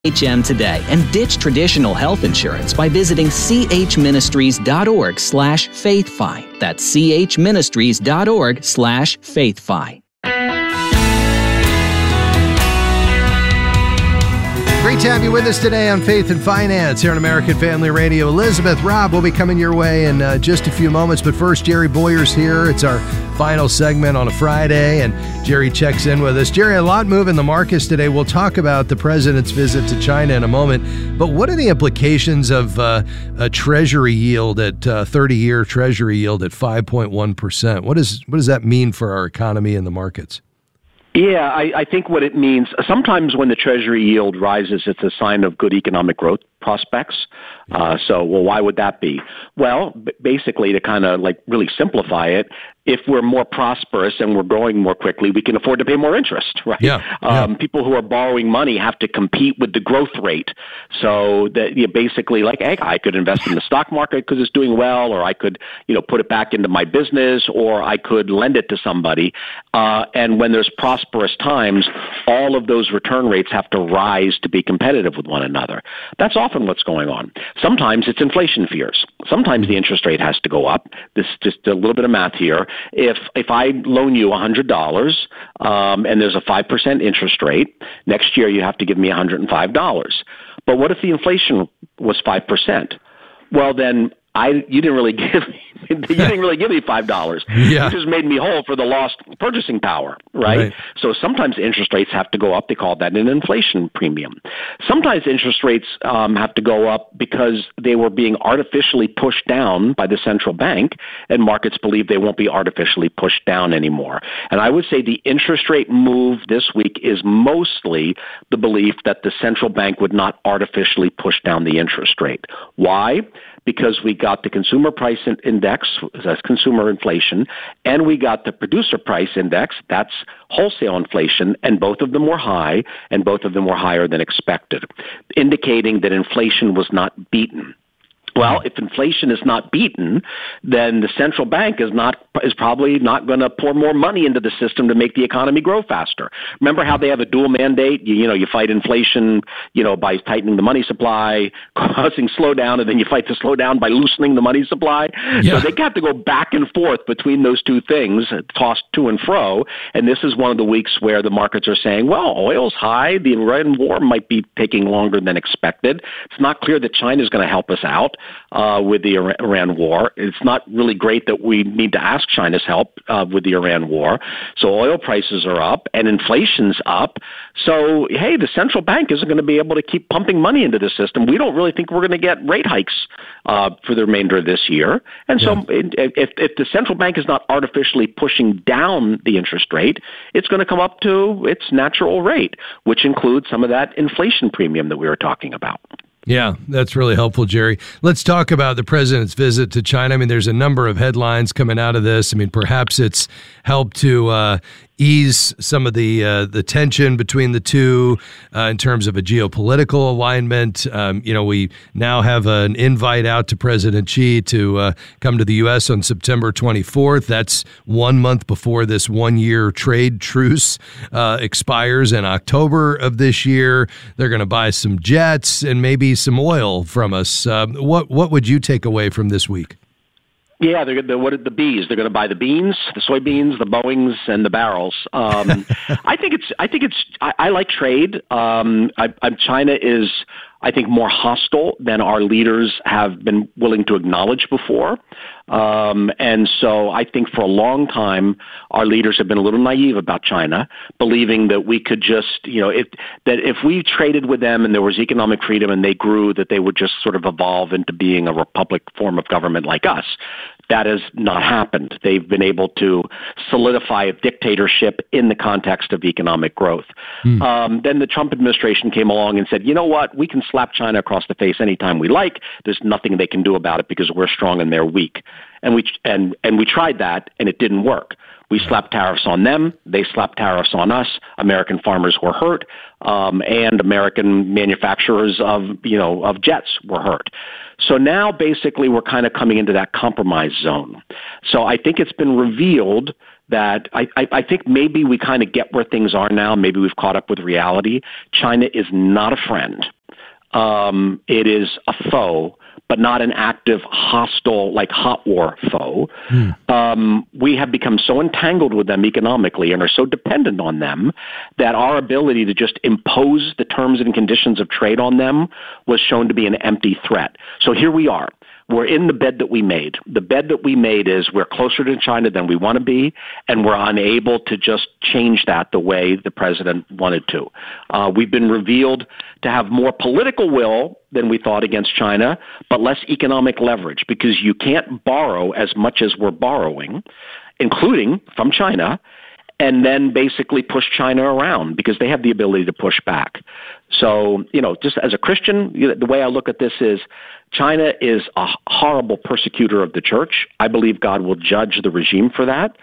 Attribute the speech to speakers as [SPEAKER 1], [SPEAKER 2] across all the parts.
[SPEAKER 1] CHM today and ditch traditional health insurance by visiting chministries.org/faithfi. That's chministries.org/faithfi.
[SPEAKER 2] Great to have you with us today on Faith and Finance here on American Family Radio. Elizabeth, Rob will be coming your way in just a few moments, but first, Jerry Boyer's here. It's our final segment on a Friday, and Jerry checks in with us. Jerry, a lot moving the markets today. We'll talk about the president's visit to China in a moment, but what are the implications of a treasury yield at 30-year treasury yield at 5.1%? What does that mean for our economy and the markets?
[SPEAKER 3] Yeah, I think what it means, sometimes when the Treasury yield rises, it's a sign of good economic growth prospects. Why would that be? Well, basically, to kind of really simplify it, if we're more prosperous and we're growing more quickly, we can afford to pay more interest, right? People who are borrowing money have to compete with the growth rate. So that you basically hey, I could invest in the stock market because it's doing well, or I could, put it back into my business, or I could lend it to somebody. And when there's prosperous times, all of those return rates have to rise to be competitive with one another. That's often what's going on. Sometimes it's inflation fears. Sometimes the interest rate has to go up. This is just a little bit of math here. If I loan you $100 and there's a 5% interest rate, next year you have to give me $105. But what if the inflation was 5%? Well, then you didn't really give me $5. You just made me whole for the lost purchasing power, right? So sometimes interest rates have to go up. They call that an inflation premium. Sometimes interest rates have to go up because they were being artificially pushed down by the central bank, and markets believe they won't be artificially pushed down anymore. And I would say the interest rate move this week is mostly the belief that the central bank would not artificially push down the interest rate. Why? Because we got the consumer price index, that's consumer inflation, and we got the producer price index, that's wholesale inflation, and both of them were high, and both of them were higher than expected, indicating that inflation was not beaten. Well, if inflation is not beaten, then the central bank is probably not going to pour more money into the system to make the economy grow faster. Remember how they have a dual mandate? You fight inflation, by tightening the money supply, causing slowdown, and then you fight the slowdown by loosening the money supply. So they have to go back and forth between those two things, tossed to and fro. And this is one of the weeks where the markets are saying, well, oil's high. The Iran war might be taking longer than expected. It's not clear that China is going to help us out with the Iran war. It's not really great that we need to ask China's help with the Iran war. So oil prices are up and inflation's up. So, hey, the central bank isn't going to be able to keep pumping money into the system. We don't really think we're going to get rate hikes for the remainder of this year. And so if the central bank is not artificially pushing down the interest rate, it's going to come up to its natural rate, which includes some of that inflation premium that we were talking about.
[SPEAKER 2] Yeah, that's really helpful, Jerry. Let's talk about the president's visit to China. I mean, there's a number of headlines coming out of this. I mean, perhaps it's helped to ease some of the tension between the two in terms of a geopolitical alignment. We now have an invite out to President Xi to come to the U.S. on September 24th. That's 1 month before this one-year trade truce expires in October of this year. They're going to buy some jets and maybe some oil from us. What would you take away from this week?
[SPEAKER 3] Yeah, what are the Bs? They're going to buy the beans, the soybeans, the Boeings, and the barrels. I like trade. China is, I think, more hostile than our leaders have been willing to acknowledge before. And so I think for a long time, our leaders have been a little naive about China, believing that we could just, if we traded with them and there was economic freedom and they grew, that they would just sort of evolve into being a republic form of government like us. That has not happened. They've been able to solidify a dictatorship in the context of economic growth. Then the Trump administration came along and said, you know what, we can slap China across the face anytime we like. There's nothing they can do about it because we're strong and they're weak. And we tried that, and it didn't work. We slapped tariffs on them. They slapped tariffs on us. American farmers were hurt, and American manufacturers of jets were hurt. So now basically we're kind of coming into that compromise zone. So I think it's been revealed that I think maybe we kind of get where things are now. Maybe we've caught up with reality. China is not a friend. It is a foe, but not an active, hostile, like hot war foe. We have become so entangled with them economically and are so dependent on them that our ability to just impose the terms and conditions of trade on them was shown to be an empty threat. So here we are. We're in the bed that we made. The bed that we made is we're closer to China than we want to be, and we're unable to just change that the way the president wanted to. We've been revealed to have more political will than we thought against China, but less economic leverage, because you can't borrow as much as we're borrowing, including from China, and then basically push China around because they have the ability to push back. So, just as a Christian, the way I look at this is China is a horrible persecutor of the church. I believe God will judge the regime for that.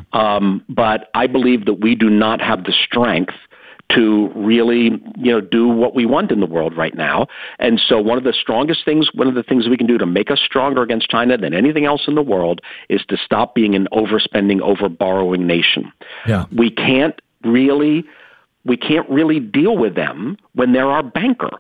[SPEAKER 3] But I believe that we do not have the strength to really, do what we want in the world right now. And so one of the things we can do to make us stronger against China than anything else in the world is to stop being an overspending, overborrowing nation. Yeah. We can't really deal with them when they're our banker.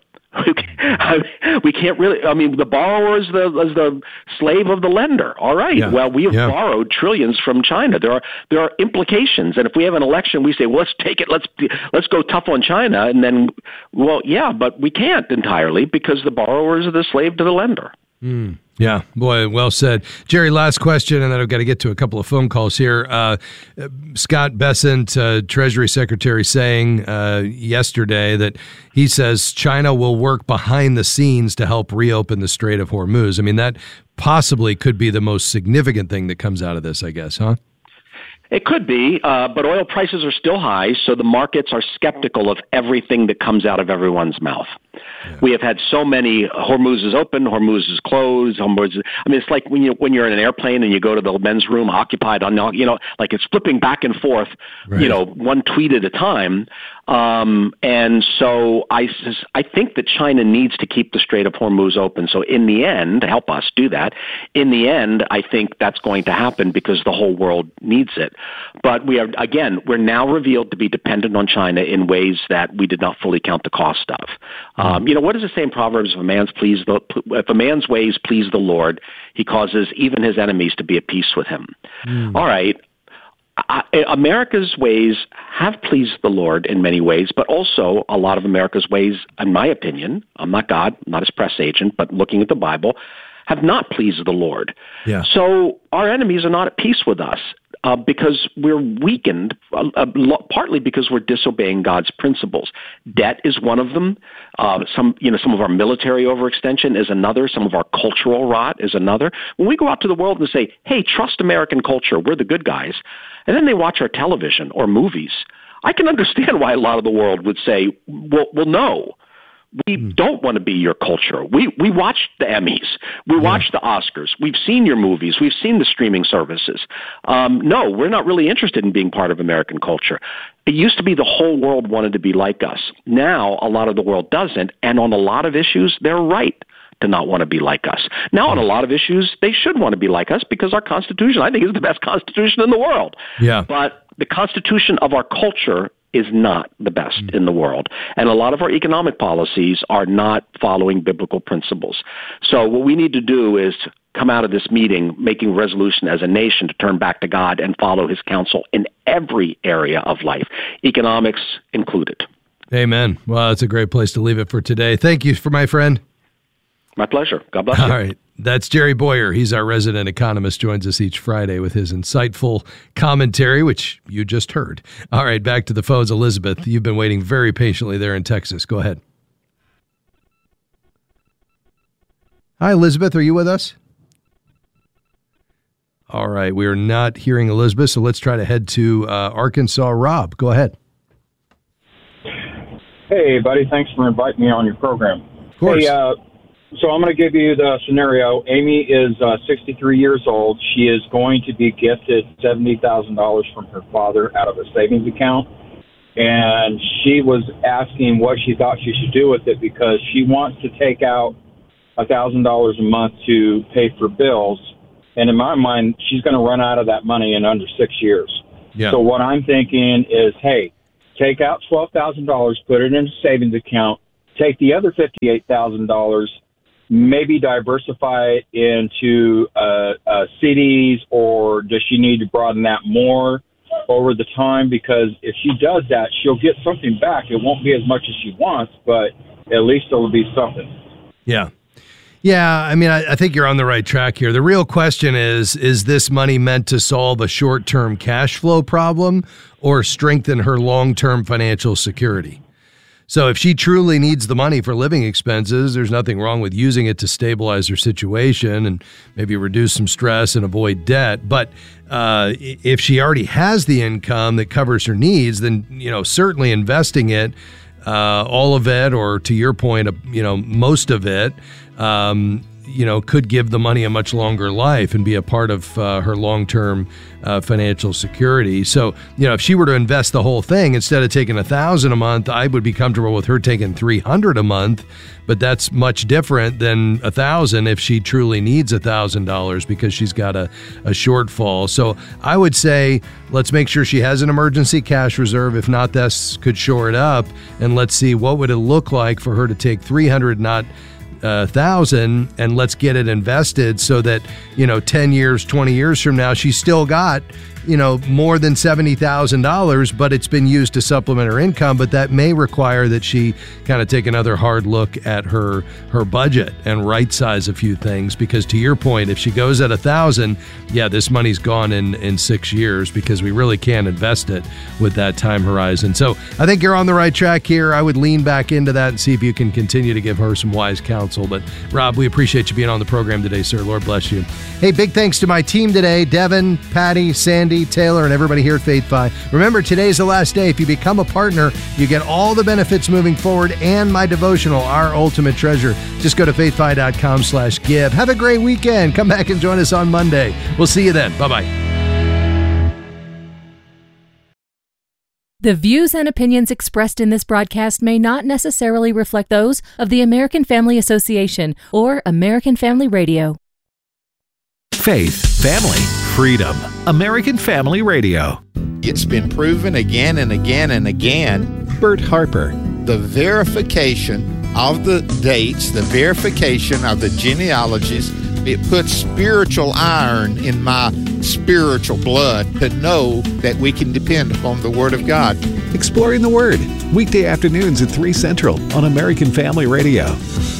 [SPEAKER 3] We can't really. I mean, the borrower is the slave of the lender. All right. Yeah. Well, we have borrowed trillions from China. There are implications, and if we have an election, we say, well, let's take it. Let's go tough on China, and then, but we can't entirely because the borrower is the slave to the lender.
[SPEAKER 2] Yeah, boy, well said. Jerry, last question, and then I've got to get to a couple of phone calls here. Scott Bessent, Treasury Secretary, saying yesterday that he says China will work behind the scenes to help reopen the Strait of Hormuz. I mean, that possibly could be the most significant thing that comes out of this, I guess, huh?
[SPEAKER 3] It could be, but oil prices are still high, so the markets are skeptical of everything that comes out of everyone's mouth. Yeah. We have had so many Hormuz is open, Hormuz is closed. It's like when you're in an airplane and you go to the men's room, occupied, like it's flipping back and forth, right. One tweet at a time. And so I think that China needs to keep the Strait of Hormuz open. So in the end, to help us do that, in the end, I think that's going to happen because the whole world needs it. But we're now revealed to be dependent on China in ways that we did not fully count the cost of. What does it say in Proverbs? If a man's ways please the Lord, he causes even his enemies to be at peace with him. All right. America's ways have pleased the Lord in many ways, but also a lot of America's ways, in my opinion, I'm not God, I'm not his press agent, but looking at the Bible, have not pleased the Lord. Yeah. So our enemies are not at peace with us because we're weakened, partly because we're disobeying God's principles. Debt is one of them. Some of our military overextension is another. Some of our cultural rot is another. When we go out to the world and say, hey, trust American culture, we're the good guys, and then they watch our television or movies, I can understand why a lot of the world would say, well no. We don't want to be your culture. We watch the Emmys. We watch the Oscars. We've seen your movies. We've seen the streaming services. No, we're not really interested in being part of American culture. It used to be the whole world wanted to be like us. Now, a lot of the world doesn't. And on a lot of issues, they're right to not want to be like us. Now, on a lot of issues, they should want to be like us because our Constitution, I think, is the best Constitution in the world. Yeah. But the Constitution of our culture is not the best in the world. And a lot of our economic policies are not following biblical principles. So what we need to do is come out of this meeting making a resolution as a nation to turn back to God and follow his counsel in every area of life, economics included.
[SPEAKER 2] Amen. Well, that's a great place to leave it for today. Thank you, my friend.
[SPEAKER 3] My pleasure. God bless you.
[SPEAKER 2] All right. That's Jerry Bowyer. He's our resident economist, joins us each Friday with his insightful commentary, which you just heard. All right, back to the phones. Elizabeth, you've been waiting very patiently there in Texas. Go ahead. Hi, Elizabeth. Are you with us? All right, we are not hearing Elizabeth, so let's try to head to Arkansas. Rob, go ahead.
[SPEAKER 4] Hey, buddy. Thanks for inviting me on your program.
[SPEAKER 2] Of course.
[SPEAKER 4] Hey, so I'm going to give you the scenario. Amy is 63 years old. She is going to be gifted $70,000 from her father out of a savings account. And she was asking what she thought she should do with it because she wants to take out $1,000 a month to pay for bills. And in my mind, she's going to run out of that money in under 6 years.
[SPEAKER 2] Yeah.
[SPEAKER 4] So what I'm thinking is, hey, take out $12,000, put it in a savings account, take the other $58,000, maybe diversify it into CDs, or does she need to broaden that more over the time? Because if she does that, she'll get something back. It won't be as much as she wants, but at least it'll be something.
[SPEAKER 2] Yeah. Yeah, I mean, I think you're on the right track here. The real question is this money meant to solve a short-term cash flow problem or strengthen her long-term financial security? So if she truly needs the money for living expenses, there's nothing wrong with using it to stabilize her situation and maybe reduce some stress and avoid debt. But if she already has the income that covers her needs, then, certainly investing it, all of it, or to your point, most of it, could give the money a much longer life and be a part of her long-term financial security. So, if she were to invest the whole thing, instead of taking $1,000 a month, I would be comfortable with her taking $300 a month. But that's much different than $1,000 if she truly needs $1,000 because she's got a shortfall. So I would say let's make sure she has an emergency cash reserve. If not, this could shore it up. And let's see what would it look like for her to take $300, not $1,000, and let's get it invested so that 10 years, 20 years from now, she's still got more than $70,000, but it's been used to supplement her income. But that may require that she kind of take another hard look at her budget and right size a few things, because to your point, if she goes at $1,000, this money's gone in 6 years, because we really can't invest it with that time horizon. So I think you're on the right track here. I would lean back into that and see if you can continue to give her some wise counsel. But Rob, we appreciate you being on the program today, sir. Lord bless you. Hey, big thanks to my team today, Devin, Patty, Sandy, Taylor, and everybody here at FaithFi. Remember, today's the last day. If you become a partner, you get all the benefits moving forward and my devotional, Our Ultimate Treasure. Just go to faithfi.com/give. Have a great weekend. Come back and join us on Monday. We'll see you then. Bye-bye.
[SPEAKER 5] The views and opinions expressed in this broadcast may not necessarily reflect those of the American Family Association or American Family Radio.
[SPEAKER 6] Faith, family, freedom. American Family Radio.
[SPEAKER 7] It's been proven again and again and again.
[SPEAKER 6] Bert Harper.
[SPEAKER 7] The verification of the dates, the verification of the genealogies, it puts spiritual iron in my spiritual blood to know that we can depend upon the Word of God.
[SPEAKER 6] Exploring the Word. Weekday afternoons at 3 Central on American Family Radio.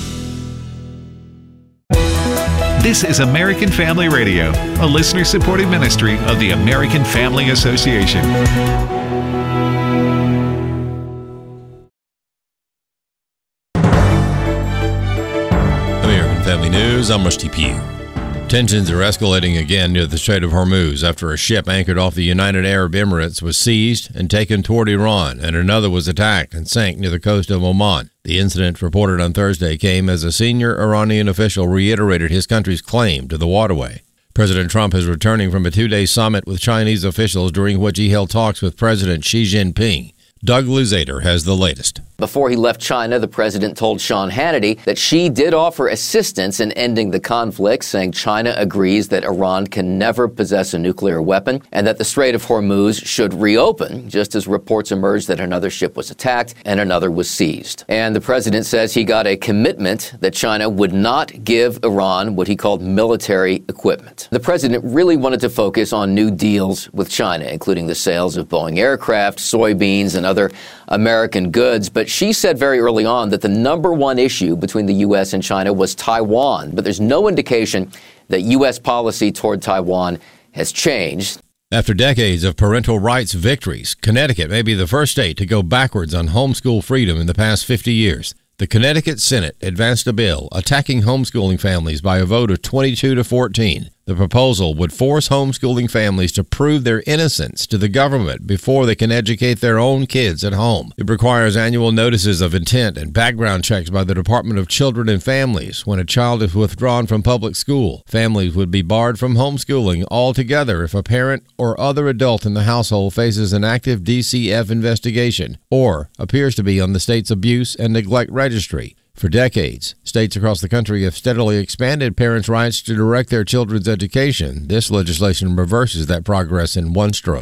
[SPEAKER 6] This is American Family Radio, a listener-supported ministry of the American Family Association.
[SPEAKER 8] American Family News, I'm Rusty Pugh. Tensions are escalating again near the Strait of Hormuz after a ship anchored off the United Arab Emirates was seized and taken toward Iran, and another was attacked and sank near the coast of Oman. The incident, reported on Thursday, came as a senior Iranian official reiterated his country's claim to the waterway. President Trump is returning from a 2-day summit with Chinese officials, during which he held talks with President Xi Jinping. Doug Luzader has the latest.
[SPEAKER 9] Before he left China, the president told Sean Hannity that Xi did offer assistance in ending the conflict, saying China agrees that Iran can never possess a nuclear weapon and that the Strait of Hormuz should reopen, just as reports emerged that another ship was attacked and another was seized. And the president says he got a commitment that China would not give Iran what he called military equipment. The president really wanted to focus on new deals with China, including the sales of Boeing aircraft, soybeans, and other American goods. But she said very early on that the number one issue between the U.S. and China was Taiwan. But there's no indication that U.S. policy toward Taiwan has changed.
[SPEAKER 8] After decades of parental rights victories, Connecticut may be the first state to go backwards on homeschool freedom in the past 50 years. The Connecticut Senate advanced a bill attacking homeschooling families by a vote of 22-14. The proposal would force homeschooling families to prove their innocence to the government before they can educate their own kids at home. It requires annual notices of intent and background checks by the Department of Children and Families when a child is withdrawn from public school. Families would be barred from homeschooling altogether if a parent or other adult in the household faces an active DCF investigation or appears to be on the state's abuse and neglect registry. For decades, states across the country have steadily expanded parents' rights to direct their children's education. This legislation reverses that progress in one stroke.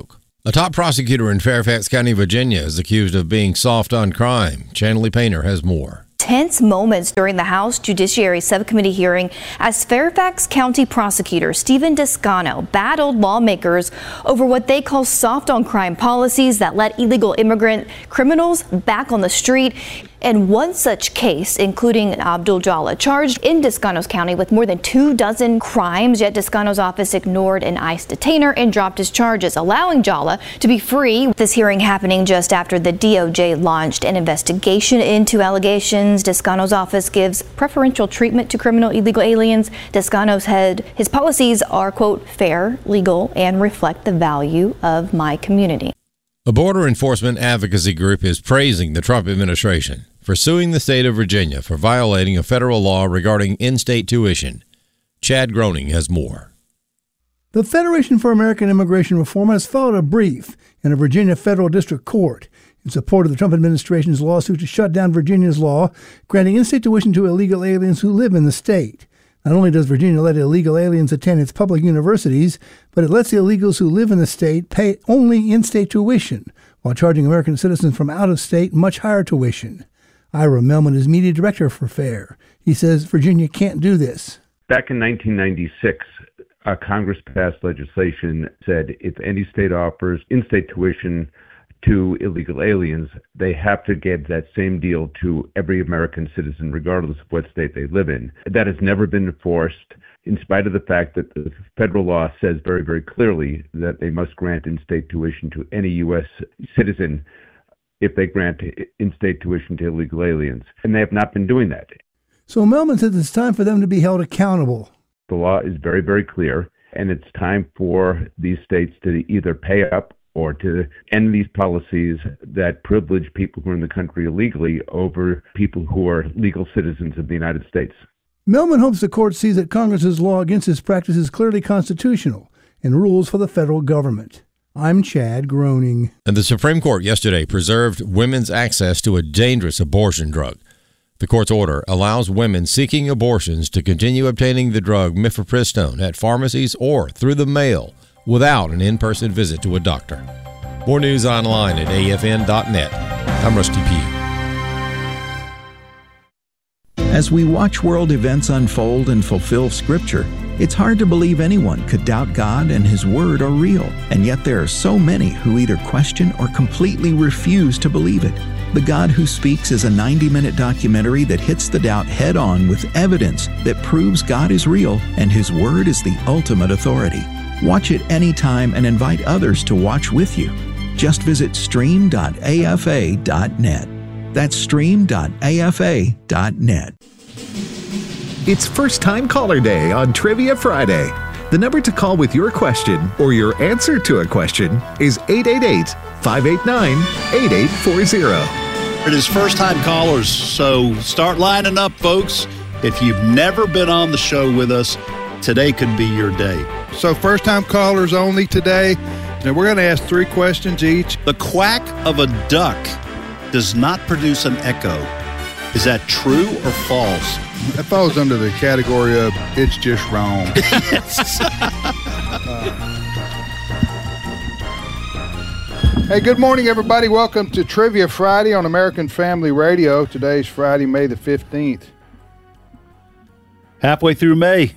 [SPEAKER 8] A top prosecutor in Fairfax County, Virginia, is accused of being soft on crime. Chanley Painter has more.
[SPEAKER 10] Tense moments during the House Judiciary Subcommittee hearing as Fairfax County Prosecutor Stephen Descano battled lawmakers over what they call soft on crime policies that let illegal immigrant criminals back on the street. And one such case, including Abdul Jallah, charged in Descano's county with more than 24 crimes, yet Descano's office ignored an ICE detainer and dropped his charges, allowing Jallah to be free. This hearing happening just after the DOJ launched an investigation into allegations Descano's office gives preferential treatment to criminal illegal aliens. Descano said his policies are, quote, fair, legal, and reflect the value of my community.
[SPEAKER 8] A border enforcement advocacy group is praising the Trump administration for suing the state of Virginia for violating a federal law regarding in-state tuition. Chad Groening has more.
[SPEAKER 11] The Federation for American Immigration Reform has filed a brief in a Virginia federal district court in support of the Trump administration's lawsuit to shut down Virginia's law granting in-state tuition to illegal aliens who live in the state. Not only does Virginia let illegal aliens attend its public universities, but it lets the illegals who live in the state pay only in-state tuition, while charging American citizens from out of state much higher tuition. Ira Melman is media director for FAIR. He says Virginia can't do this.
[SPEAKER 12] Back in 1996, Congress passed legislation said if any state offers in-state tuition to illegal aliens, they have to give that same deal to every American citizen, regardless of what state they live in. That has never been enforced, in spite of the fact that the federal law says very, very clearly that they must grant in-state tuition to any U.S. citizen if they grant in-state tuition to illegal aliens. And they have not been doing that.
[SPEAKER 11] So Melman says it's time for them to be held accountable.
[SPEAKER 12] The law is very, very clear, and it's time for these states to either pay up or to end these policies that privilege people who are in the country illegally over people who are legal citizens of the United States.
[SPEAKER 11] Melman hopes the court sees that Congress's law against this practice is clearly constitutional and rules for the federal government. I'm Chad Groening.
[SPEAKER 8] And the Supreme Court yesterday preserved women's access to a dangerous abortion drug. The court's order allows women seeking abortions to continue obtaining the drug mifepristone at pharmacies or through the mail without an in-person visit to a doctor. More news online at afn.net. I'm Rusty Pugh.
[SPEAKER 13] As we watch world events unfold and fulfill Scripture, it's hard to believe anyone could doubt God and His Word are real, and yet there are so many who either question or completely refuse to believe it. The God Who Speaks is a 90-minute documentary that hits the doubt head-on with evidence that proves God is real and His Word is the ultimate authority. Watch it anytime and invite others to watch with you. Just visit stream.afa.net. That's stream.afa.net.
[SPEAKER 6] It's First Time Caller Day on Trivia Friday. The number to call with your question or your answer to a question is 888-589-8840.
[SPEAKER 14] It is First Time Callers, so start lining up, folks. If you've never been on the show with us, today could be your day.
[SPEAKER 15] So first-time callers only today. Now we're going to ask 3 questions each.
[SPEAKER 14] The quack of a duck does not produce an echo. Is that true or false?
[SPEAKER 15] That falls under the category of it's just wrong. Hey, good morning, everybody. Welcome to Trivia Friday on American Family Radio. Today's Friday, May the 15th.
[SPEAKER 14] Halfway through May.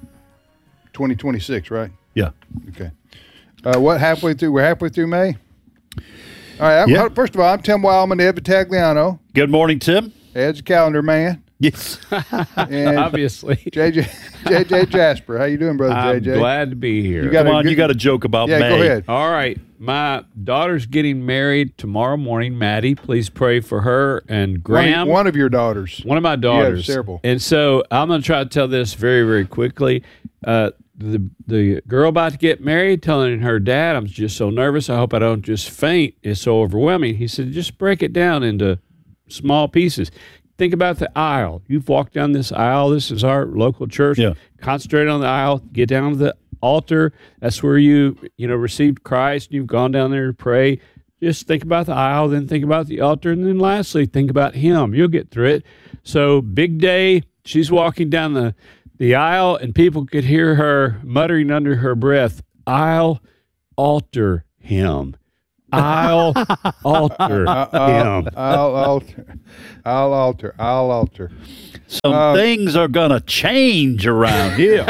[SPEAKER 15] 2026, right?
[SPEAKER 14] Yeah.
[SPEAKER 15] Okay. What, halfway through? We're halfway through May? All right.
[SPEAKER 14] Yeah.
[SPEAKER 15] First of all, I'm Tim Wildman, Ed Vitagliano.
[SPEAKER 14] Good morning, Tim.
[SPEAKER 15] Ed's a calendar man.
[SPEAKER 14] Yes.
[SPEAKER 15] And
[SPEAKER 16] obviously.
[SPEAKER 15] JJ Jasper. How you doing, brother JJ?
[SPEAKER 16] I'm glad to be here.
[SPEAKER 14] You got a joke about May.
[SPEAKER 15] Yeah, go ahead.
[SPEAKER 16] All right. My daughter's getting married tomorrow morning. Maddie, please pray for her. And Graham.
[SPEAKER 15] One of your daughters.
[SPEAKER 16] One of my daughters.
[SPEAKER 15] You have several.
[SPEAKER 16] And so I'm going to try to tell this very, very quickly. The girl about to get married telling her dad, I'm just so nervous. I hope I don't just faint. It's so overwhelming. He said, just break it down into small pieces. Think about the aisle. You've walked down this aisle. This is our local church.
[SPEAKER 14] Yeah.
[SPEAKER 16] Concentrate on the aisle. Get down to the altar. That's where you received Christ. You've gone down there to pray. Just think about the aisle, then think about the altar, and then lastly, think about Him. You'll get through it. So big day. She's walking down the aisle, and people could hear her muttering under her breath, I'll alter Him. I'll alter him.
[SPEAKER 15] I'll alter.
[SPEAKER 14] Some things are going to change around here.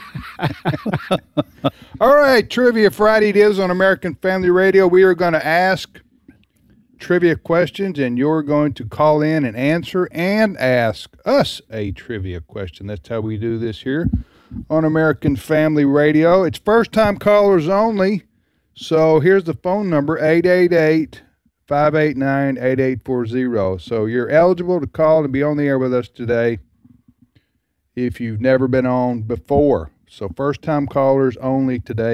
[SPEAKER 15] All right, Trivia Friday it is on American Family Radio. We are going to ask trivia questions, and you're going to call in and answer and ask us a trivia question. That's how we do this here on American Family Radio. It's first-time callers only, so here's the phone number, 888-589-8840. So you're eligible to call and be on the air with us today if you've never been on before. So first-time callers only today,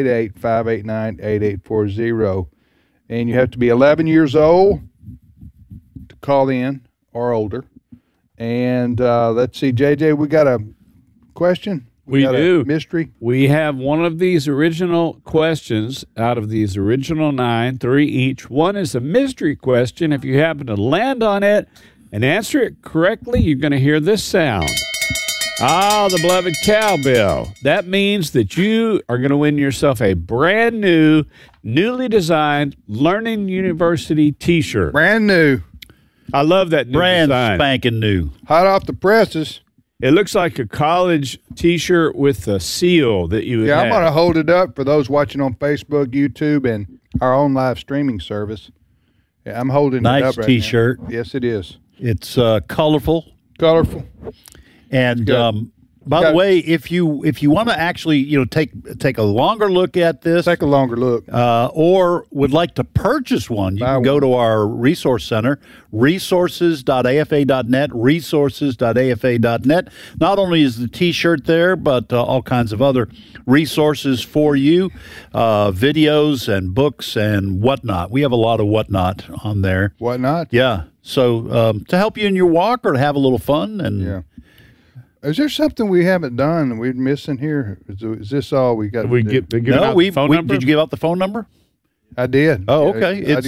[SPEAKER 15] 888-589-8840. And you have to be 11 years old to call in or older. And let's see, JJ, we got a question?
[SPEAKER 16] We
[SPEAKER 15] got
[SPEAKER 16] do.
[SPEAKER 15] A mystery?
[SPEAKER 16] We have one of these original questions out of these original 9, 3 each. One is a mystery question. If you happen to land on it and answer it correctly, you're going to hear this sound. Ah, the beloved cowbell. That means that you are going to win yourself a brand new, newly designed Learning University t-shirt.
[SPEAKER 15] Brand new.
[SPEAKER 16] I love that new
[SPEAKER 14] brand
[SPEAKER 16] design.
[SPEAKER 14] Spanking new.
[SPEAKER 15] Hot off the presses.
[SPEAKER 16] It looks like a college t-shirt with a seal that you would
[SPEAKER 15] Yeah,
[SPEAKER 16] have.
[SPEAKER 15] I'm going to hold it up for those watching on Facebook, YouTube, and our own live streaming service. Yeah, I'm holding it up
[SPEAKER 14] Nice
[SPEAKER 15] right
[SPEAKER 14] t-shirt.
[SPEAKER 15] now. Yes, it is.
[SPEAKER 14] It's colorful.
[SPEAKER 15] Colorful.
[SPEAKER 14] And by the way, if you want to actually take a longer look at this,
[SPEAKER 15] take a longer look,
[SPEAKER 14] or would like to purchase one, you can go to our resource center, resources.afa.net, resources.afa.net. Not only is the T-shirt there, but all kinds of other resources for you, videos and books and whatnot. We have a lot of whatnot on there.
[SPEAKER 15] Whatnot?
[SPEAKER 14] Yeah. So to help you in your walk or to have a little fun and.
[SPEAKER 15] Yeah. Is there something we haven't done and we're missing here? Is this all we got?
[SPEAKER 14] Did you give out the phone number?
[SPEAKER 15] I did.
[SPEAKER 14] Oh, okay. It's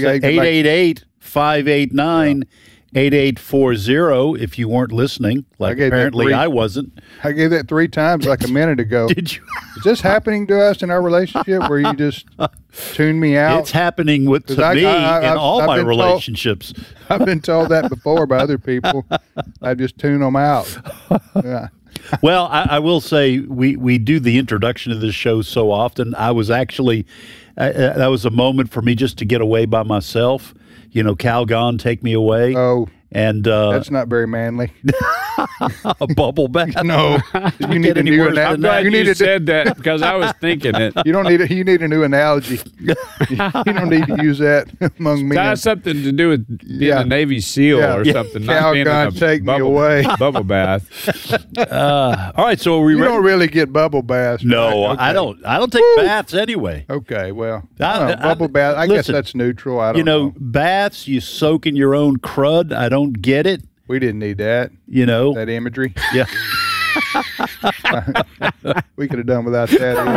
[SPEAKER 14] 888-589-8840 if you weren't listening, like apparently I wasn't.
[SPEAKER 15] I gave that 3 times like a minute ago.
[SPEAKER 14] Did you?
[SPEAKER 15] Is this happening to us in our relationship where you just tune me out?
[SPEAKER 14] It's happening to me in all my relationships.
[SPEAKER 15] I've been told that before by other people. I just tune them out. Yeah.
[SPEAKER 14] Well, I will say we do the introduction of this show so often. I was actually that was a moment for me just to get away by myself. Cal gone, take me away.
[SPEAKER 15] Oh,
[SPEAKER 14] and
[SPEAKER 15] that's not very manly.
[SPEAKER 14] A bubble bath?
[SPEAKER 15] No, you need a new analogy.
[SPEAKER 16] I'm glad you said that because I was thinking it.
[SPEAKER 15] You don't need it. You need a new analogy. You don't need to use that among men.
[SPEAKER 16] Got something to do with being a Navy SEAL or something.
[SPEAKER 15] Cal gone, take me away.
[SPEAKER 16] Bubble bath.
[SPEAKER 14] All right, so are we ready?
[SPEAKER 15] You don't really get bubble baths.
[SPEAKER 14] No,
[SPEAKER 15] right? Okay.
[SPEAKER 14] I don't take baths anyway.
[SPEAKER 15] Okay, well, bubble bath. I guess that's neutral. I don't know.
[SPEAKER 14] Baths, you soak in your own crud. I don't get it.
[SPEAKER 15] We didn't need that. That imagery.
[SPEAKER 14] Yeah.
[SPEAKER 15] We could have done without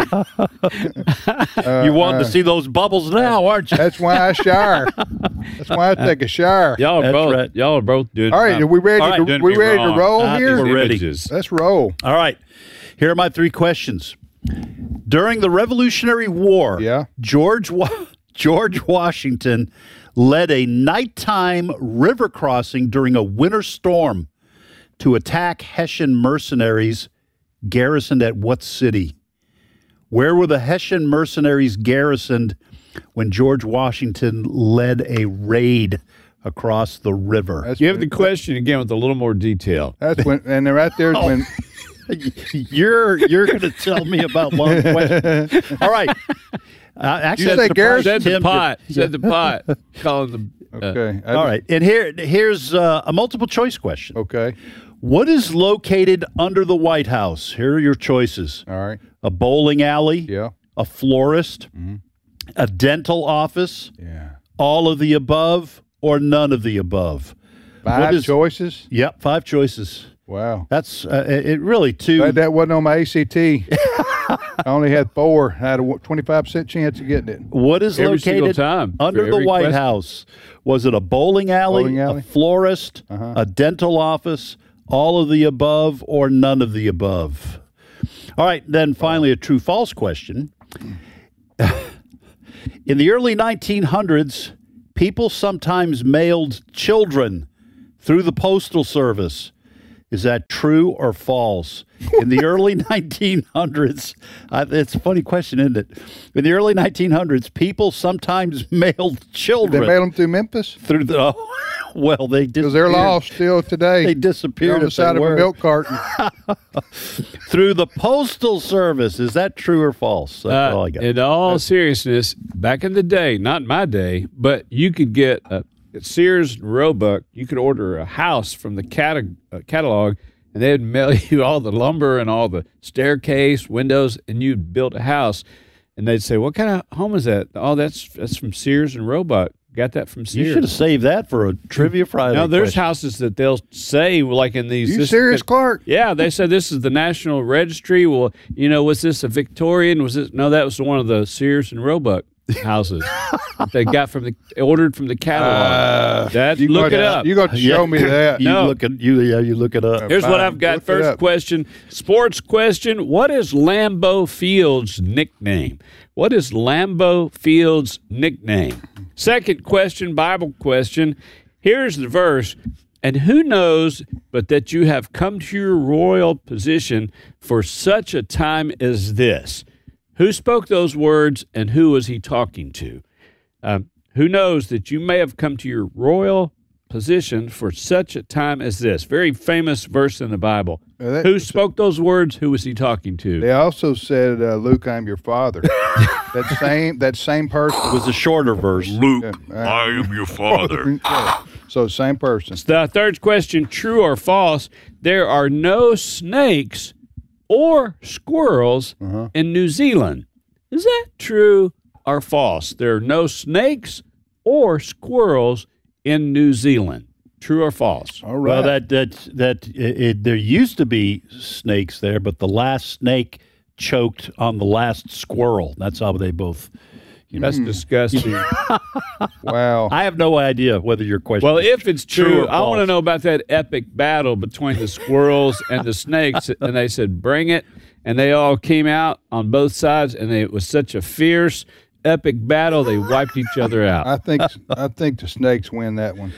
[SPEAKER 15] that.
[SPEAKER 14] You wanted to see those bubbles now, aren't you?
[SPEAKER 15] That's why I shower. That's why I take a shower.
[SPEAKER 16] Y'all are both doing.
[SPEAKER 15] All right, are we ready? We ready to roll here?
[SPEAKER 14] We're ready.
[SPEAKER 15] Let's roll.
[SPEAKER 14] All right. Here are my 3 questions. During the Revolutionary War, George Washington led a nighttime river crossing during a winter storm to attack Hessian mercenaries garrisoned at what city? Where were the Hessian mercenaries garrisoned when George Washington led a raid across the river?
[SPEAKER 16] Give the question again with a little more detail.
[SPEAKER 15] That's when, and right there's when.
[SPEAKER 14] You're going to tell me about long questions. All right. Actually,
[SPEAKER 15] you say garrison?
[SPEAKER 16] Said the pot. Calling the.
[SPEAKER 15] Okay.
[SPEAKER 14] All right. And here's a multiple choice question.
[SPEAKER 15] Okay.
[SPEAKER 14] What is located under the White House? Here are your choices.
[SPEAKER 15] All right.
[SPEAKER 14] A bowling alley.
[SPEAKER 15] Yeah.
[SPEAKER 14] A florist. Mm-hmm. A dental office.
[SPEAKER 15] Yeah.
[SPEAKER 14] All of the above or none of the above.
[SPEAKER 15] 5 choices?
[SPEAKER 14] Yep. 5 choices.
[SPEAKER 15] Wow.
[SPEAKER 14] That's it really too.
[SPEAKER 15] That wasn't on my ACT. I only had 4. I had a 25% chance of getting it.
[SPEAKER 14] What is located under the White House? Was it a bowling alley, a florist, a dental office, all of the above, or none of the above? All right, then finally a true-false question. In the early 1900s, people sometimes mailed children through the Postal Service. Is that true or false? In the early 1900s, it's a funny question, isn't it? In the early 1900s, people sometimes mailed children.
[SPEAKER 15] They mailed them through Memphis?
[SPEAKER 14] Through the, well, they disappeared.
[SPEAKER 15] Because they're lost still today.
[SPEAKER 14] They disappeared
[SPEAKER 15] on the side of a milk carton.
[SPEAKER 14] Through the Postal Service. Is that true or false? That's all I got.
[SPEAKER 16] In all seriousness, back in the day, not my day, but you could get at Sears and Roebuck, you could order a house from the catalog, and they'd mail you all the lumber and all the staircase, windows, and you'd build a house. And they'd say, "What kind of home is that?" "Oh, that's from Sears and Roebuck. Got that from Sears."
[SPEAKER 14] You should have saved that for a Trivia Friday.
[SPEAKER 16] Now, there's houses that they'll say, like in these...
[SPEAKER 15] You serious, Clark?
[SPEAKER 16] Yeah, they said this is the National Registry. Well, was this a Victorian? Was this... No, that was one of the Sears and Roebuck houses that they got ordered from the catalog. Look it up.
[SPEAKER 15] You got to show me that.
[SPEAKER 14] You look it up.
[SPEAKER 16] Here's what I've got. First question, sports question. What is Lambeau Field's nickname? What is Lambeau Field's nickname? Second question, Bible question. Here's the verse. And who knows but that you have come to your royal position for such a time as this? Who spoke those words, and who was he talking to? Who knows that you may have come to your royal position for such a time as this? Very famous verse in the Bible. Who spoke those words? Who was he talking to?
[SPEAKER 15] They also said, "Luke, I'm your father." that same person.
[SPEAKER 14] It was a shorter verse.
[SPEAKER 17] Luke, I am your father.
[SPEAKER 15] So same person.
[SPEAKER 16] The third question: true or false? There are no snakes or squirrels in New Zealand. Is that true or false? There are no snakes or squirrels in New Zealand. True or false?
[SPEAKER 15] All right.
[SPEAKER 14] Well, there used to be snakes there, but the last snake choked on the last squirrel. That's how they both...
[SPEAKER 16] That's disgusting.
[SPEAKER 15] Wow.
[SPEAKER 14] I have no idea whether your question
[SPEAKER 16] Well, if it's true,
[SPEAKER 14] or
[SPEAKER 16] I want to
[SPEAKER 14] false.
[SPEAKER 16] know about that epic battle between the squirrels and the snakes. And they said, "Bring it." And they all came out on both sides, and it was such a fierce, epic battle, they wiped each other out.
[SPEAKER 15] I think the snakes win that one.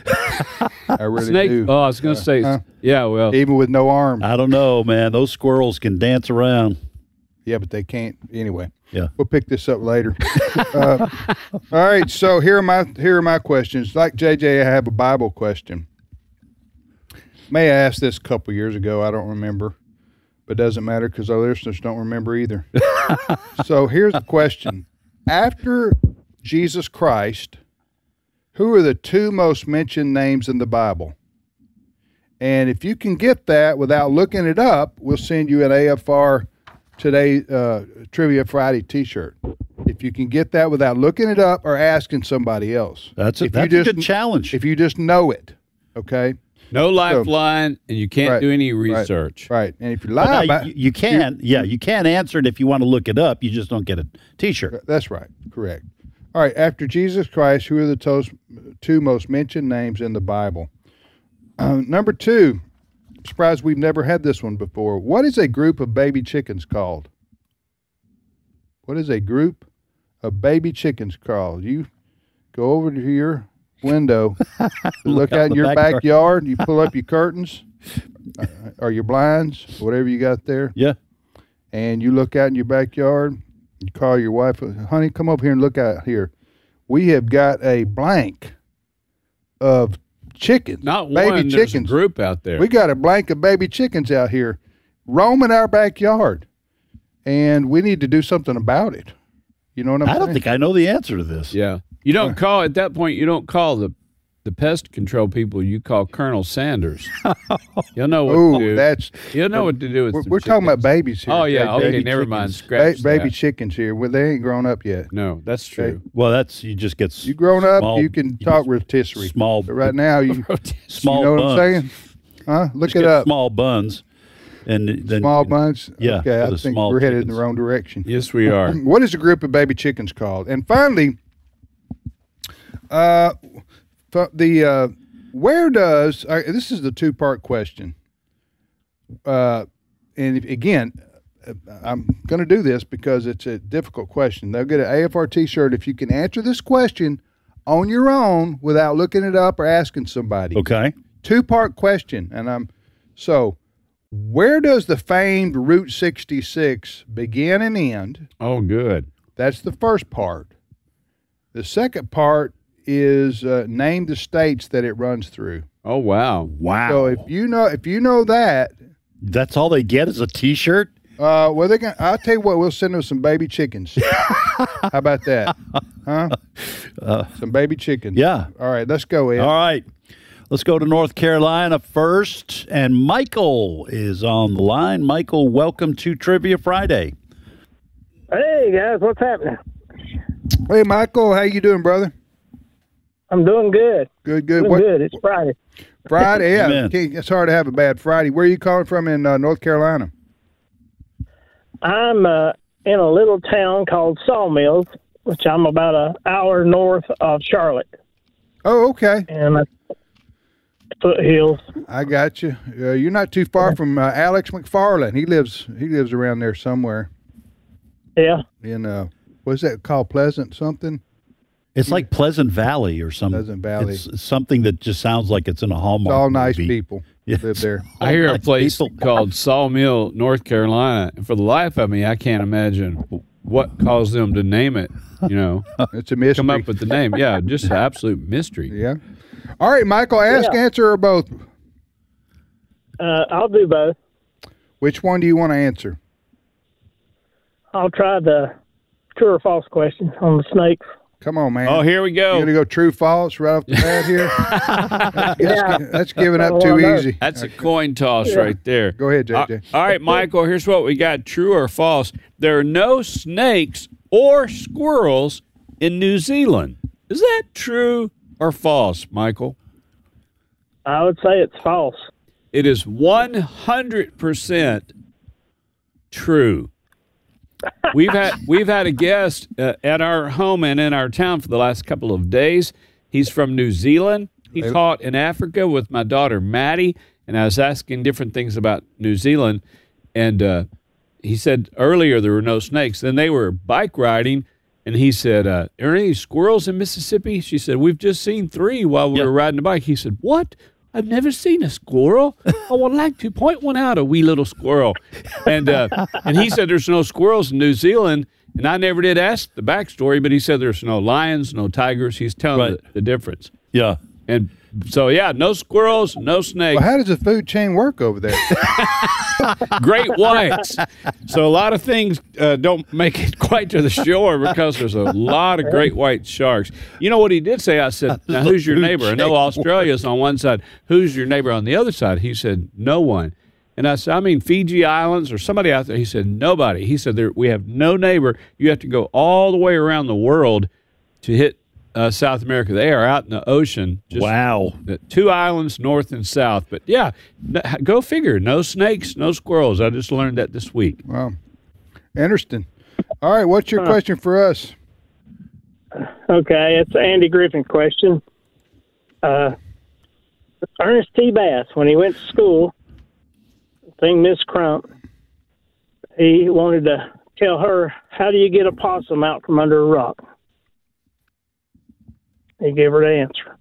[SPEAKER 15] I really do.
[SPEAKER 16] Oh, I was going to say, yeah, well.
[SPEAKER 15] Even with no arms.
[SPEAKER 14] I don't know, man. Those squirrels can dance around.
[SPEAKER 15] Yeah, but they can't. Anyway.
[SPEAKER 14] Yeah.
[SPEAKER 15] We'll pick this up later. All right, so here are my questions. Like JJ, I have a Bible question. May I asked this a couple years ago. I don't remember, but it doesn't matter because our listeners don't remember either. So here's the question. After Jesus Christ, who are the two most mentioned names in the Bible? And if you can get that without looking it up, we'll send you an AFR Today Trivia Friday T-shirt. If you can get that without looking it up or asking somebody else.
[SPEAKER 14] That's a good challenge.
[SPEAKER 15] If you just know it, okay?
[SPEAKER 16] No lifeline, and you can't do any research.
[SPEAKER 15] Right. And if you lie about it.
[SPEAKER 14] You can answer it if you want to look it up. You just don't get a T-shirt.
[SPEAKER 15] That's right. Correct. All right. After Jesus Christ, who are the two most mentioned names in the Bible? Number two. I'm surprised we've never had this one before. What is a group of baby chickens called? What is a group of baby chickens called? You go over to your window, look out in your backyard, you pull up your curtains or your blinds, whatever you got there.
[SPEAKER 14] Yeah.
[SPEAKER 15] And you look out in your backyard, you call your wife, "Honey, come over here and look out here. We have got a blank of chickens,
[SPEAKER 16] not
[SPEAKER 15] baby
[SPEAKER 16] one.
[SPEAKER 15] chickens.
[SPEAKER 16] There's a group out there.
[SPEAKER 15] We got a blank of baby chickens out here roaming our backyard, and we need to do something about it." You know what I'm saying?
[SPEAKER 14] I don't think I know the answer to this.
[SPEAKER 16] Yeah. You don't call, at that point, you don't call the pest control people, you call Colonel Sanders. You'll know what to do. You'll know what to do with
[SPEAKER 15] We're talking about babies here.
[SPEAKER 16] Oh, yeah. Okay, never mind. Scratch
[SPEAKER 15] baby
[SPEAKER 16] that.
[SPEAKER 15] chickens here. Well, they ain't grown up yet.
[SPEAKER 16] No, that's true.
[SPEAKER 14] Well, you just get
[SPEAKER 15] you grown up, you can talk rotisserie.
[SPEAKER 14] Small.
[SPEAKER 15] But right now,
[SPEAKER 14] small
[SPEAKER 15] you know
[SPEAKER 14] buns.
[SPEAKER 15] what I'm saying? Huh? Look
[SPEAKER 14] Just
[SPEAKER 15] it up.
[SPEAKER 14] Small buns. And then,
[SPEAKER 15] small buns?
[SPEAKER 14] Yeah.
[SPEAKER 15] Okay, I think we're headed in the wrong direction.
[SPEAKER 16] Yes, we are.
[SPEAKER 15] What is a group of baby chickens called? And finally, where does this is the two-part question, and again, I'm going to do this because it's a difficult question. They'll get an AFR T-shirt if you can answer this question on your own without looking it up or asking somebody.
[SPEAKER 14] Okay.
[SPEAKER 15] 2-part question, and so where does the famed Route 66 begin and end?
[SPEAKER 16] Oh, good.
[SPEAKER 15] That's the first part. The second part is name the states that it runs through.
[SPEAKER 16] Oh, wow.
[SPEAKER 14] Wow.
[SPEAKER 15] So if you know that,
[SPEAKER 14] that's all they get is a T-shirt.
[SPEAKER 15] Well, I'll tell you what. We'll send them some baby chickens. How about that? Huh? Some baby chickens.
[SPEAKER 14] Yeah.
[SPEAKER 15] All right, let's go, Ed.
[SPEAKER 14] All right. Let's go to North Carolina first, and Michael is on the line. Michael, welcome to Trivia Friday.
[SPEAKER 18] Hey, guys, what's happening?
[SPEAKER 15] Hey, Michael, how you doing, brother?
[SPEAKER 18] I'm doing good.
[SPEAKER 15] Good.
[SPEAKER 18] Doing good. It's Friday.
[SPEAKER 15] Friday, yeah.
[SPEAKER 14] Amen.
[SPEAKER 15] It's hard to have a bad Friday. Where are you calling from in North Carolina?
[SPEAKER 18] I'm in a little town called Sawmills, which I'm about an hour north of Charlotte.
[SPEAKER 15] Oh, okay.
[SPEAKER 18] And foothills.
[SPEAKER 15] I got you. You're not too far from Alex McFarland. He lives around there somewhere.
[SPEAKER 18] Yeah.
[SPEAKER 15] In what's that called? Pleasant something?
[SPEAKER 14] It's like Pleasant Valley or something.
[SPEAKER 15] Pleasant Valley.
[SPEAKER 14] It's something that just sounds like it's in a Hallmark
[SPEAKER 15] It's all nice
[SPEAKER 14] movie.
[SPEAKER 15] people live there.
[SPEAKER 16] I hear a
[SPEAKER 14] nice
[SPEAKER 16] place
[SPEAKER 14] people.
[SPEAKER 16] called Sawmill, North Carolina. And for the life of me, I can't imagine what caused them to name it.
[SPEAKER 15] It's a mystery.
[SPEAKER 16] Come up with the name. Yeah, just an absolute mystery.
[SPEAKER 15] Yeah. All right, Michael, ask, answer, or both?
[SPEAKER 18] I'll do both.
[SPEAKER 15] Which one do you want to answer?
[SPEAKER 18] I'll try the true or false question on the snakes.
[SPEAKER 15] Come on, man.
[SPEAKER 16] Oh, here we go.
[SPEAKER 15] You're going to go true, false right off the bat here? That's giving up too easy.
[SPEAKER 16] That's a coin toss right there.
[SPEAKER 15] Go ahead, JJ.
[SPEAKER 16] All right, Michael, here's what we got. True or false? There are no snakes or squirrels in New Zealand. Is that true or false, Michael?
[SPEAKER 18] I would say it's false.
[SPEAKER 16] It is 100% true. We've had a guest at our home and in our town for the last couple of days. He's from New Zealand. He taught in Africa with my daughter Maddie, and I was asking different things about New Zealand. And he said earlier there were no snakes. Then they were bike riding, and he said, "Are there any squirrels in Mississippi?" She said, "We've just seen 3 while we were riding a bike." He said, "What? I've never seen a squirrel. I would like to point one out, a wee little squirrel." And he said there's no squirrels in New Zealand, and I never did ask the backstory, but he said there's no lions, no tigers. He's telling the difference.
[SPEAKER 14] Yeah.
[SPEAKER 16] And so, yeah, no squirrels, no snakes.
[SPEAKER 15] Well, how does the food chain work over there?
[SPEAKER 16] Great whites. So a lot of things don't make it quite to the shore because there's a lot of great white sharks. You know what he did say? I said, "Now, who's your neighbor?" I know Australia's on one side. Who's your neighbor on the other side? He said, "No one." And I said, "I mean Fiji Islands or somebody out there?" He said, "Nobody." He said, "We have no neighbor. You have to go all the way around the world to hit South America." They are out in the ocean. Just
[SPEAKER 14] wow.
[SPEAKER 16] 2 islands, north and south. But, yeah, go figure. No snakes, no squirrels. I just learned that this week.
[SPEAKER 15] Wow. Interesting. All right, what's your question for us?
[SPEAKER 18] Okay, it's an Andy Griffin question. Ernest T. Bass, when he went to school, Miss Crump, he wanted to tell her, how do you get a possum out from under a rock? He gave her the answer.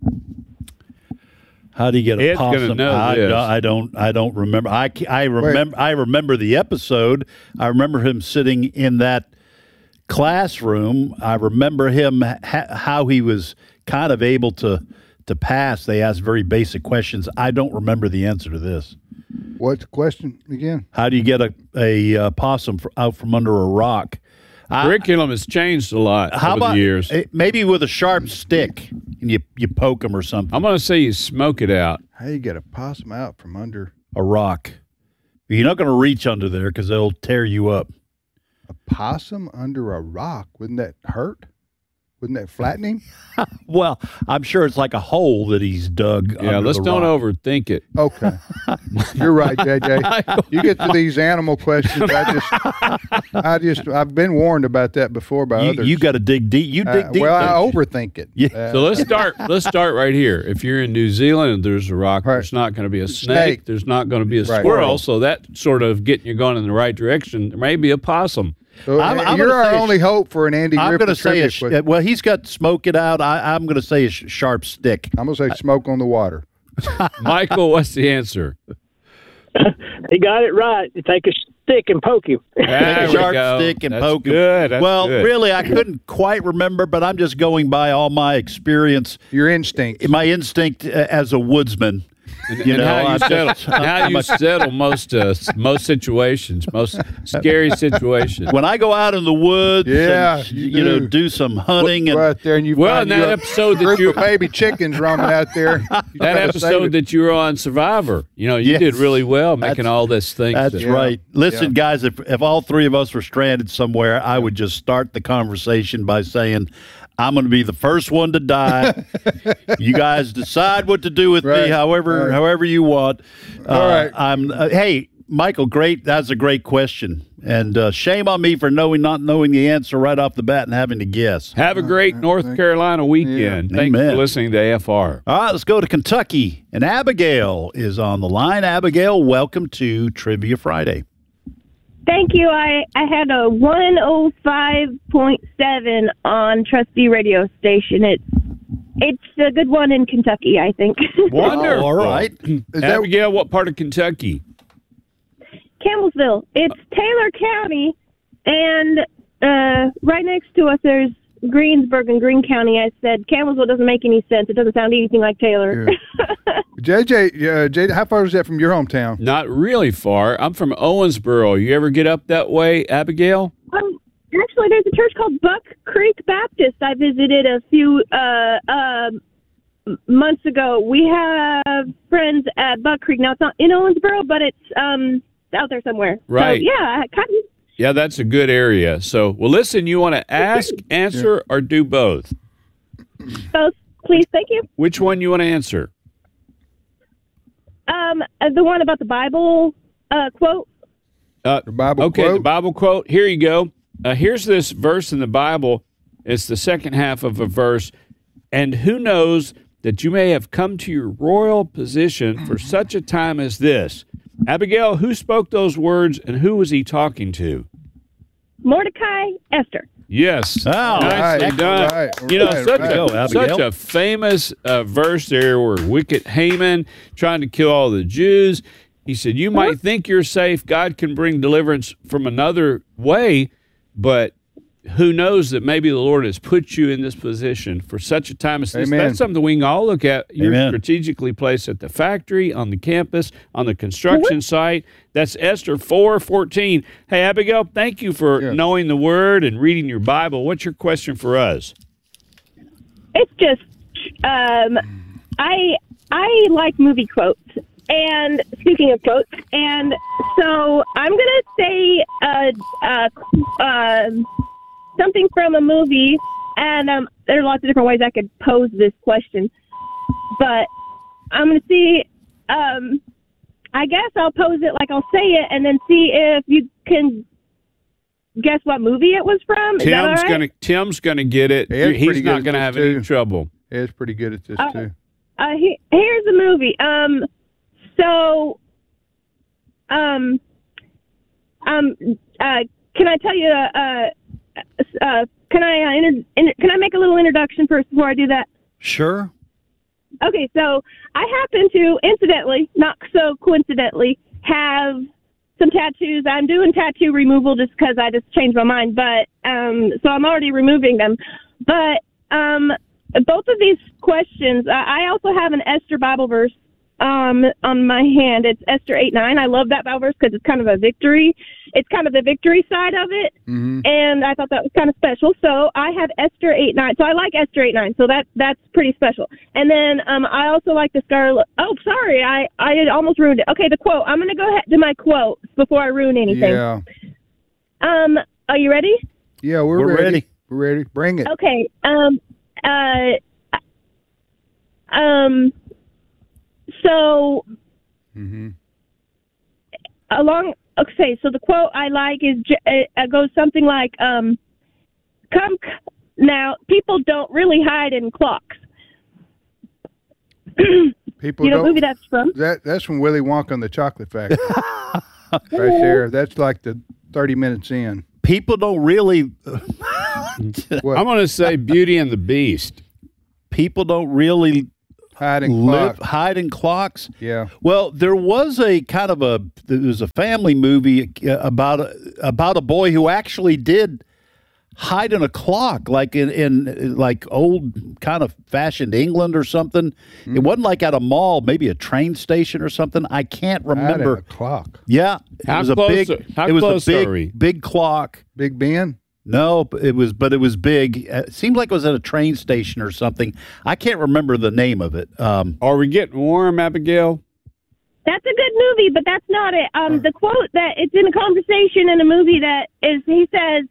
[SPEAKER 14] How do you get a
[SPEAKER 16] Ed's
[SPEAKER 14] possum?
[SPEAKER 16] gonna know this.
[SPEAKER 14] I don't remember. I remember the episode. I remember him sitting in that classroom. I remember him how he was kind of able to pass. They asked very basic questions. I don't remember the answer to this.
[SPEAKER 15] What's the question again?
[SPEAKER 14] How do you get a possum out from under a rock?
[SPEAKER 16] Curriculum has changed a lot over the years.
[SPEAKER 14] Maybe with a sharp stick and you poke them or something.
[SPEAKER 16] I'm going to say you smoke it out.
[SPEAKER 15] How you get a possum out from under
[SPEAKER 14] a rock? You're not going to reach under there because they'll tear you up.
[SPEAKER 15] A possum under a rock? Wouldn't that hurt? Wasn't that flattening?
[SPEAKER 14] Well, I'm sure it's like a hole that he's dug.
[SPEAKER 16] Yeah, let's don't overthink it.
[SPEAKER 15] Okay. You're right, JJ. You get to these animal questions, I've been warned about that before by others.
[SPEAKER 14] You got to dig deep. You dig deep.
[SPEAKER 15] Well, I overthink it.
[SPEAKER 14] Yeah.
[SPEAKER 16] So let's start right here. If you're in New Zealand and there's a rock, there's not going to be a snake. There's not going to be a squirrel. So that sort of getting you going in the right direction. There may be a possum.
[SPEAKER 15] So you're our only hope for an Andy
[SPEAKER 14] I'm
[SPEAKER 15] Griffith
[SPEAKER 14] going to say
[SPEAKER 15] trivia
[SPEAKER 14] well, he's got smoke it out. I'm going to say a sharp stick.
[SPEAKER 15] I'm going to say smoke on the water.
[SPEAKER 16] Michael, what's the answer?
[SPEAKER 18] He got it right. You take a stick and poke him.
[SPEAKER 14] Take a sharp stick and poke him.
[SPEAKER 16] Good.
[SPEAKER 14] Well, really, I couldn't quite remember, but I'm just going by all my experience.
[SPEAKER 15] Your instinct.
[SPEAKER 14] My instinct as a woodsman.
[SPEAKER 16] How you settle most situations, most scary situations.
[SPEAKER 14] When I go out in the woods, and, do some hunting, and
[SPEAKER 15] right there, and you
[SPEAKER 16] in that episode that you
[SPEAKER 15] baby chickens roaming out there.
[SPEAKER 16] That episode that you were on Survivor, you did really well making all this thing.
[SPEAKER 14] That's right. Listen, guys, if all three of us were stranded somewhere, I would just start the conversation by saying, I'm going to be the first one to die. You guys decide what to do with me, however you want.
[SPEAKER 15] All right.
[SPEAKER 14] Hey, Michael, great. That's a great question, and shame on me for not knowing the answer right off the bat and having to guess.
[SPEAKER 16] Have a great North Carolina weekend.
[SPEAKER 14] Yeah.
[SPEAKER 16] Thanks
[SPEAKER 14] Amen.
[SPEAKER 16] for listening to AFR.
[SPEAKER 14] All right, let's go to Kentucky, and Abigail is on the line. Abigail, welcome to Trivia Friday.
[SPEAKER 19] Thank you. I had a 105.7 on Trustee Radio Station. It's a good one in Kentucky, I think.
[SPEAKER 16] Wonderful.
[SPEAKER 14] All right.
[SPEAKER 16] Abigail, what part of Kentucky?
[SPEAKER 19] Campbellsville. It's Taylor County, and right next to us there's Greensburg and Greene County. I said Campbellsville doesn't make any sense. It doesn't sound anything like Taylor.
[SPEAKER 15] Yeah. JJ, how far is that from your hometown?
[SPEAKER 16] Not really far. I'm from Owensboro. You ever get up that way, Abigail?
[SPEAKER 19] Actually, there's a church called Buck Creek Baptist. I visited a few months ago. We have friends at Buck Creek. Now, it's not in Owensboro, but it's out there somewhere.
[SPEAKER 16] Right.
[SPEAKER 19] So, yeah, kind of.
[SPEAKER 16] Yeah, that's a good area. So, well, listen, you want to ask, answer, or do both?
[SPEAKER 19] Both, please. Thank you.
[SPEAKER 16] Which one you want to answer?
[SPEAKER 19] The one about the Bible quote.
[SPEAKER 15] The Bible
[SPEAKER 16] okay,
[SPEAKER 15] quote?
[SPEAKER 16] The Bible quote. Here you go. Here's this verse in the Bible. It's the second half of a verse. And who knows that you may have come to your royal position for such a time as this. Abigail, who spoke those words and who was he talking to?
[SPEAKER 19] Mordecai Esther.
[SPEAKER 16] Yes.
[SPEAKER 14] Oh,
[SPEAKER 16] nicely
[SPEAKER 14] right.
[SPEAKER 16] done.
[SPEAKER 15] Right.
[SPEAKER 16] Such a famous verse there where wicked Haman trying to kill all the Jews. He said, you might think you're safe. God can bring deliverance from another way, but who knows that maybe the Lord has put you in this position for such a time as this.
[SPEAKER 15] Amen.
[SPEAKER 16] That's something we can all look at. You're
[SPEAKER 14] Amen.
[SPEAKER 16] strategically placed at the factory, on the campus, on the construction site. That's Esther 4:14. Hey, Abigail, thank you for knowing the word and reading your Bible. What's your question for us?
[SPEAKER 19] It's just, I like movie quotes. And speaking of quotes, and so I'm gonna say something from a movie, and there are lots of different ways I could pose this question, but I'm going to see, I guess I'll pose it like I'll say it, and then see if you can guess what movie it was from. Is that all right?
[SPEAKER 16] Tim's gonna get it. He's not going to have any trouble.
[SPEAKER 15] Ed's pretty good at this, too.
[SPEAKER 19] Here's the movie. Can I tell you, can I make a little introduction first before I do that?
[SPEAKER 14] Sure.
[SPEAKER 19] Okay, so I happen to, incidentally, not so coincidentally, have some tattoos. I'm doing tattoo removal just because I just changed my mind, but so I'm already removing them. But both of these questions, I also have an Esther Bible verse on my hand. It's Esther 8:9. I love that Bible verse because it's kind of a victory. It's kind of the victory side of it, and I thought that was kind of special. So I have Esther 8:9. So I like Esther 8:9. So that's pretty special. And then I also like the Scarlet. Oh, sorry, I almost ruined it. Okay, the quote. I'm going to go ahead to my quote before I ruin anything.
[SPEAKER 15] Yeah.
[SPEAKER 19] Are you ready?
[SPEAKER 15] Yeah, we're ready. Ready? Bring it.
[SPEAKER 19] Okay. So okay, so the quote I like is goes something like, now, people don't really hide in clocks.
[SPEAKER 15] People
[SPEAKER 19] you know
[SPEAKER 15] don't,
[SPEAKER 19] what movie that's from?
[SPEAKER 15] That's from Willy Wonka and the Chocolate Factory. Right there. That's like the 30 minutes in.
[SPEAKER 14] People don't really.
[SPEAKER 16] I'm going to say Beauty and the Beast.
[SPEAKER 14] People don't really
[SPEAKER 15] hide in
[SPEAKER 14] clocks.
[SPEAKER 15] Yeah.
[SPEAKER 14] Well, there was a family movie about a boy who actually did hide in a clock, like in like old kind of fashioned England or something. It wasn't like at a mall, maybe a train station or something. I can't remember.
[SPEAKER 15] Hide in a clock.
[SPEAKER 14] Yeah,
[SPEAKER 16] How
[SPEAKER 14] it was
[SPEAKER 16] close
[SPEAKER 14] a
[SPEAKER 16] are we?
[SPEAKER 14] big clock.
[SPEAKER 15] Big Ben.
[SPEAKER 14] No, it was big. It seemed like it was at a train station or something. I can't remember the name of it.
[SPEAKER 16] Are we getting warm, Abigail?
[SPEAKER 19] That's a good movie, but that's not it. The quote that it's in a conversation in a movie that is, he says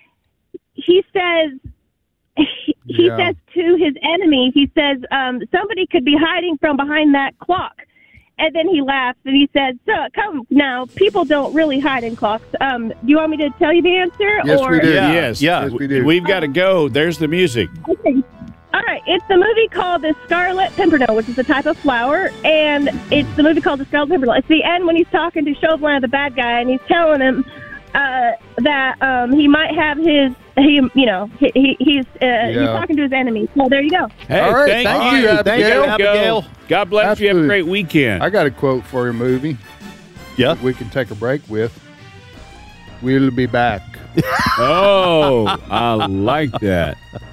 [SPEAKER 19] to his enemy, he says, somebody could be hiding from behind that clock. And then he laughs and he says, so, come now, people don't really hide in clocks. Do you want me to tell you the answer?
[SPEAKER 15] Yes, we do.
[SPEAKER 16] Yes,
[SPEAKER 15] we do.
[SPEAKER 16] We've got to go. There's the music.
[SPEAKER 19] Okay. All right. It's the movie called The Scarlet Pimpernel, which is a type of flower. And it's the movie called The Scarlet Pimpernel. It's the end when he's talking to Chauvelin, the bad guy, and he's telling him that he might have he's talking to his enemy. So there you go.
[SPEAKER 16] Hey,
[SPEAKER 15] all right,
[SPEAKER 16] thank you,
[SPEAKER 14] Abigail.
[SPEAKER 16] God bless
[SPEAKER 15] Absolutely.
[SPEAKER 16] you. Have a great weekend.
[SPEAKER 15] I got a quote for your movie.
[SPEAKER 14] Yeah,
[SPEAKER 15] we can take a break with. We'll be back.
[SPEAKER 16] Oh, I like that.